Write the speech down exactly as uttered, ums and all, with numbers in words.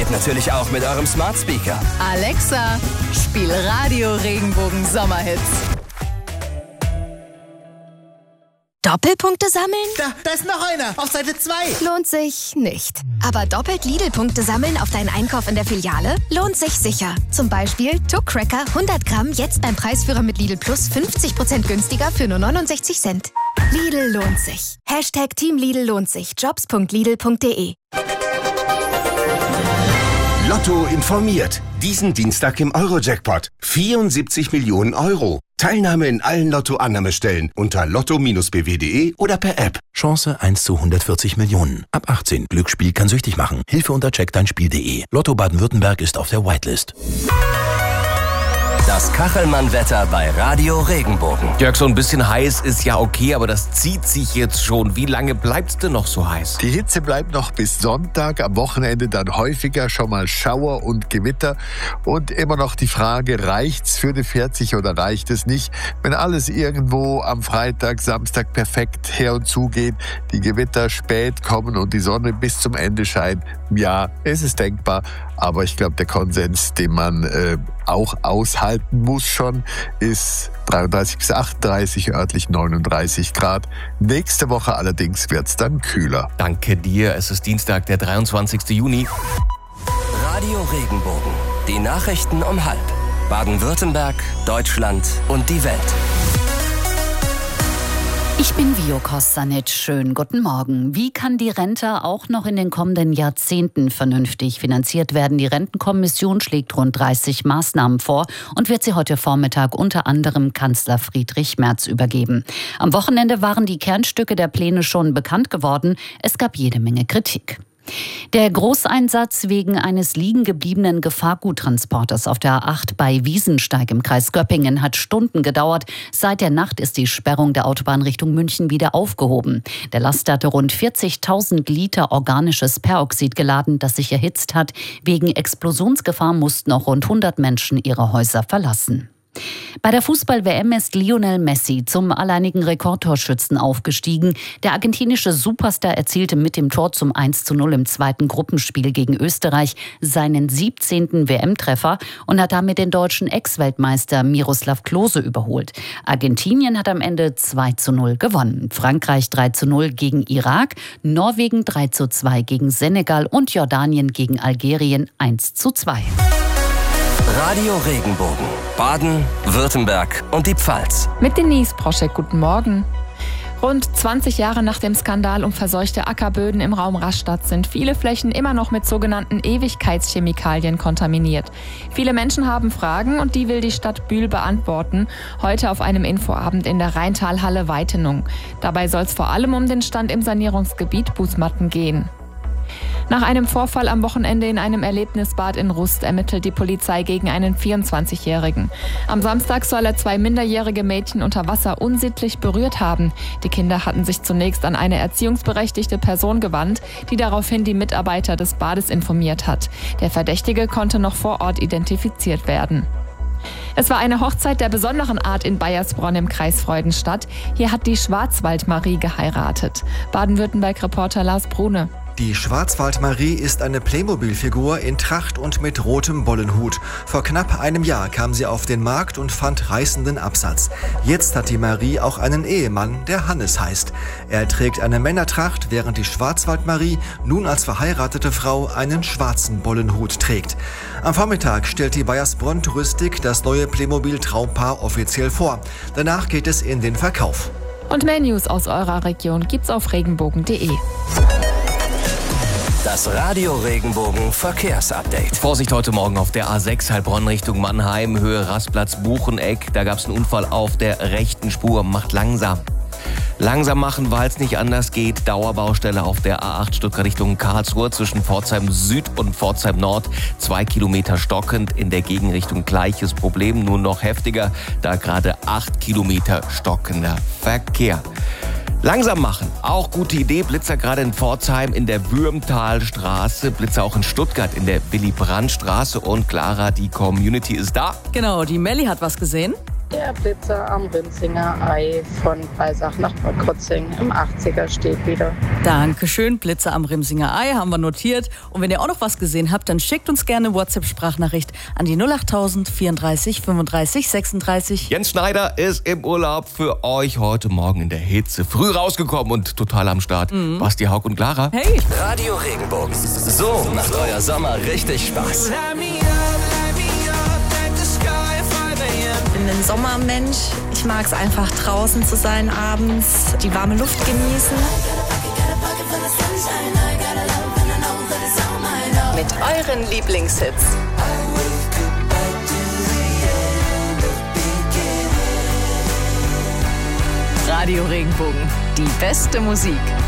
geht natürlich auch mit eurem Smart Speaker. Alexa, spiel Radio Regenbogen Sommerhits. Doppelpunkte sammeln? Da, da ist noch einer, auf Seite zwei. Lohnt sich nicht. Aber doppelt Lidl-Punkte sammeln auf deinen Einkauf in der Filiale? Lohnt sich sicher. Zum Beispiel Tuck Cracker hundert Gramm jetzt beim Preisführer mit Lidl Plus fünfzig Prozent günstiger für nur neunundsechzig Cent. Lidl lohnt sich. Hashtag Team Lidl lohnt sich. Jobs punkt lidl punkt de. Lotto informiert. Diesen Dienstag im Euro-Jackpot. vierundsiebzig Millionen Euro. Teilnahme in allen Lotto-Annahmestellen unter lotto Bindestrich b w punkt de oder per App. Chance eins zu hundertvierzig Millionen. Ab achtzehn. Glücksspiel kann süchtig machen. Hilfe unter check dein Spiel punkt de. Lotto Baden-Württemberg ist auf der Whitelist. Das Kachelmann-Wetter bei Radio Regenbogen. Jörg, so ein bisschen heiß ist ja okay, aber das zieht sich jetzt schon. Wie lange bleibt's denn noch so heiß? Die Hitze bleibt noch bis Sonntag, am Wochenende dann häufiger schon mal Schauer und Gewitter. Und immer noch die Frage, reicht's für die vierzig oder reicht es nicht? Wenn alles irgendwo am Freitag, Samstag perfekt her und zu geht, die Gewitter spät kommen und die Sonne bis zum Ende scheint, ja, es ist denkbar. Aber ich glaube, der Konsens, den man äh, auch aushalten muss schon, ist dreiunddreißig bis achtunddreißig, örtlich neununddreißig Grad. Nächste Woche allerdings wird's dann kühler. Danke dir. Es ist Dienstag, der dreiundzwanzigsten Juni. Radio Regenbogen. Die Nachrichten um halb. Baden-Württemberg, Deutschland und die Welt. Ich bin Vio Kostanic. Schönen guten Morgen. Wie kann die Rente auch noch in den kommenden Jahrzehnten vernünftig finanziert werden? Die Rentenkommission schlägt rund dreißig Maßnahmen vor und wird sie heute Vormittag unter anderem Kanzler Friedrich Merz übergeben. Am Wochenende waren die Kernstücke der Pläne schon bekannt geworden. Es gab jede Menge Kritik. Der Großeinsatz wegen eines liegengebliebenen Gefahrguttransporters auf der A acht bei Wiesensteig im Kreis Göppingen hat Stunden gedauert. Seit der Nacht ist die Sperrung der Autobahn Richtung München wieder aufgehoben. Der Laster hatte rund vierzigtausend Liter organisches Peroxid geladen, das sich erhitzt hat. Wegen Explosionsgefahr mussten auch rund hundert Menschen ihre Häuser verlassen. Bei der Fußball-W M ist Lionel Messi zum alleinigen Rekordtorschützen aufgestiegen. Der argentinische Superstar erzielte mit dem Tor zum eins zu null im zweiten Gruppenspiel gegen Österreich seinen siebzehnten W M-Treffer und hat damit den deutschen Ex-Weltmeister Miroslav Klose überholt. Argentinien hat am Ende zwei zu null gewonnen. Frankreich drei zu null gegen Irak, Norwegen drei zu zwei gegen Senegal und Jordanien gegen Algerien eins zu zwei. Radio Regenbogen. Baden, Württemberg und die Pfalz. Mit Denise Proschek, guten Morgen. Rund zwanzig Jahre nach dem Skandal um verseuchte Ackerböden im Raum Rastatt sind viele Flächen immer noch mit sogenannten Ewigkeitschemikalien kontaminiert. Viele Menschen haben Fragen und die will die Stadt Bühl beantworten. Heute auf einem Infoabend in der Rheintalhalle Weitenung. Dabei soll es vor allem um den Stand im Sanierungsgebiet Bußmatten gehen. Nach einem Vorfall am Wochenende in einem Erlebnisbad in Rust ermittelt die Polizei gegen einen vierundzwanzigjährigen. Am Samstag soll er zwei minderjährige Mädchen unter Wasser unsittlich berührt haben. Die Kinder hatten sich zunächst an eine erziehungsberechtigte Person gewandt, die daraufhin die Mitarbeiter des Bades informiert hat. Der Verdächtige konnte noch vor Ort identifiziert werden. Es war eine Hochzeit der besonderen Art in Baiersbronn im Kreis Freudenstadt. Hier hat die Schwarzwaldmarie geheiratet. Baden-Württemberg-Reporter Lars Brune. Die Schwarzwaldmarie ist eine Playmobil-Figur in Tracht und mit rotem Bollenhut. Vor knapp einem Jahr kam sie auf den Markt und fand reißenden Absatz. Jetzt hat die Marie auch einen Ehemann, der Hannes heißt. Er trägt eine Männertracht, während die Schwarzwaldmarie nun als verheiratete Frau einen schwarzen Bollenhut trägt. Am Vormittag stellt die Baiersbronn Touristik das neue Playmobil-Traumpaar offiziell vor. Danach geht es in den Verkauf. Und mehr News aus eurer Region gibt's auf regenbogen punkt de. Das Radio Regenbogen Verkehrsupdate. Vorsicht heute Morgen auf der A sechs Heilbronn Richtung Mannheim, Höhe Rastplatz Bucheneck. Da gab es einen Unfall auf der rechten Spur. Macht langsam. Langsam machen, weil es nicht anders geht. Dauerbaustelle auf der A acht Stuttgart Richtung Karlsruhe zwischen Pforzheim Süd und Pforzheim Nord. Zwei Kilometer stockend, in der Gegenrichtung gleiches Problem, nur noch heftiger. Da gerade acht Kilometer stockender Verkehr. Langsam machen, auch gute Idee. Blitzer gerade in Pforzheim in der Würmtalstraße, Blitzer auch in Stuttgart in der Willy-Brandt-Straße. Und Clara, die Community ist da. Genau, die Melli hat was gesehen. Der Blitzer am Rimsinger Ei von Breisach nach Krotzing im achtziger steht wieder. Dankeschön, Blitzer am Rimsinger Ei haben wir notiert. Und wenn ihr auch noch was gesehen habt, dann schickt uns gerne eine WhatsApp-Sprachnachricht an die null achttausend vierunddreißig fünfunddreißig sechsunddreißig. Jens Schneider ist im Urlaub für euch heute Morgen in der Hitze. Früh rausgekommen und total am Start. Mhm. Basti, Haug und Clara. Hey! Radio Regenbogen. So macht euer Sommer richtig Spaß. Ich bin ein Sommermensch. Ich mag es einfach draußen zu sein abends, die warme Luft genießen. Mit euren Lieblingshits. Radio Regenbogen. Die beste Musik.